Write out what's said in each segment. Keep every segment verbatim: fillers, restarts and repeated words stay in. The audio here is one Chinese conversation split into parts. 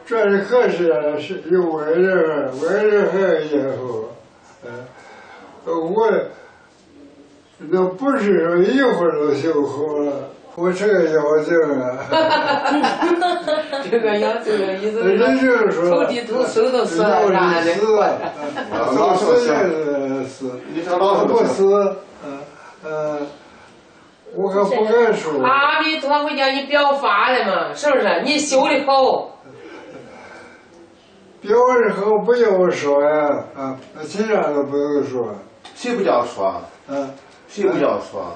这是可是是有外人，外人还也好，呃，我那不是说一会儿就修好了，我这个要紧了。 这个要这个意思人就是说， 头地头手都死了，啥的。 老死也是死， 你这老不死，嗯呃，我可不敢说。 阿弥陀佛，叫你表法了嘛，是不是？你修的好。 表的好不要说呀，啊，其他都不用说。 谁不叫说？ 嗯， 谁不叫说？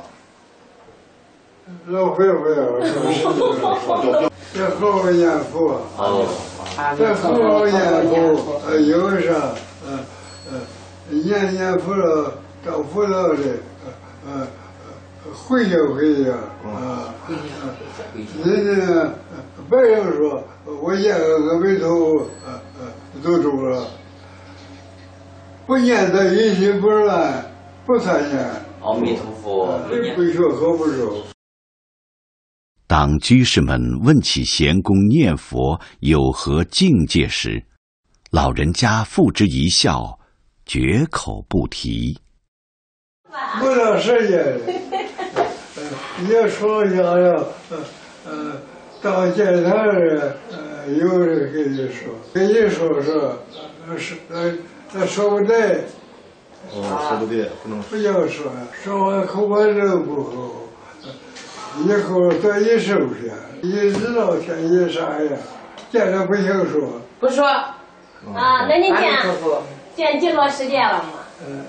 老会不要说，这好好念佛，这好好念佛，呃，有啥，呃呃，念念佛了，到佛道里，呃呃，回应回应啊，人家白人说，我念个阿弥陀佛，呃呃，都中了，不念他一心不乱，不参念。 阿弥陀佛， 不学好不熟。 当居士们问起贤公念佛有何境界时，老人家付之一笑，绝口不提。 不到时间，你要说想要，呃呃，当见他人，呃，有人跟你说，跟你说说，呃是呃，他说不对。 哦，说不对，不能不要说，说完口感真不好，以后多一收拾，你知道天气啥样，见着不行说。 不说。 啊，那你见见几多时间了嘛？ 嗯，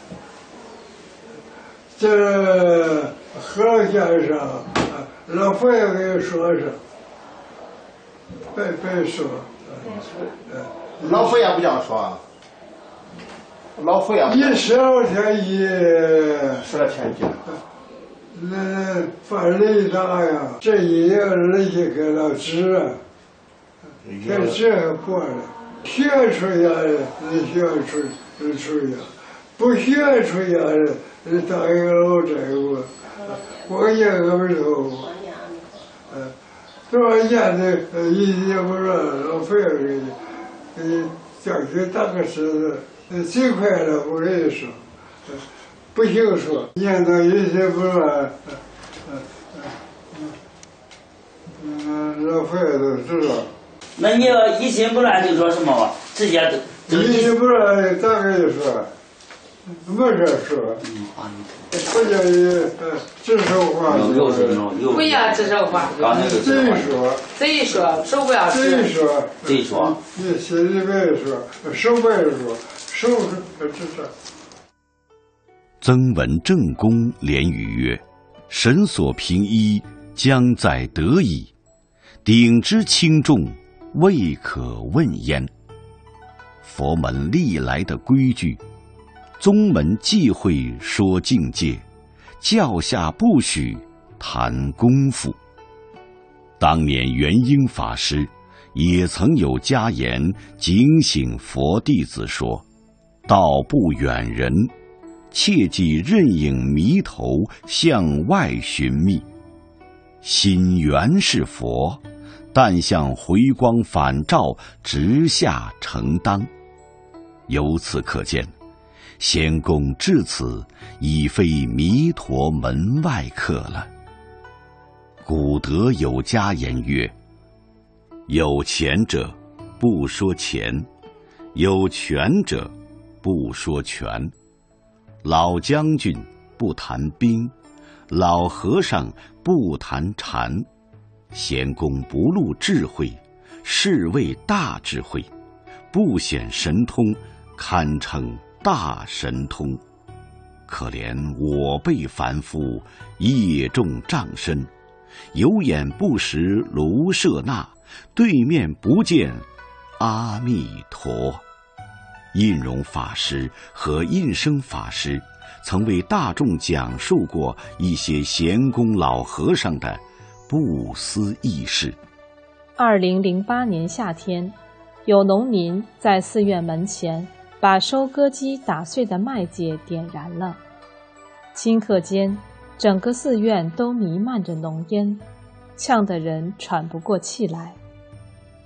这和尚先生，老佛爷给你说说，别别说， 老佛爷不叫说。老佛爷一十二天一十二天一， 那犯雷大呀，这一年人家给他治，这治还过了，学出来的人学出出呀，不学出来的人当一个老债务，光念个不头，嗯，多少年的一年不说老佛爷给你给你叫去打个石子。最快了，我跟你说，不行说，念到一些不乱，嗯嗯嗯，老佛爷都知道。 那你要一心不乱就说什么吧？直接都。 一心不乱，咋跟你说？没事说。嗯，阿弥陀佛。不叫你呃指手画脚。 不要指手画脚。 贼说。 贼说，手不要指。 贼说。 贼说。 你心里别说，手不要说。 曾文正公连语曰：“神所凭依，将在得矣；鼎之轻重，未可问焉。”佛门历来的规矩，宗门忌讳说境界，教下不许谈功夫。当年元英法师也曾有家言警醒佛弟子说：“道不远人，切忌任影迷头向外寻觅。心原是佛，但向回光返照直下承当。”由此可见，仙公至此已非弥陀门外客了。古德有家言曰：“有钱者不说钱，有权者不说权，老将军不谈兵，老和尚不谈禅。贤公不露智慧，是谓大智慧；不显神通，堪称大神通。可怜我辈凡夫，业重障深，有眼不识卢舍那，对面不见阿弥陀。”印容法师和印生法师曾为大众讲述过一些贤公老和尚的不思议事。 二零零八年夏天，有农民在寺院门前把收割机打碎的麦秸点燃了，顷刻间，整个寺院都弥漫着浓烟，呛得人喘不过气来。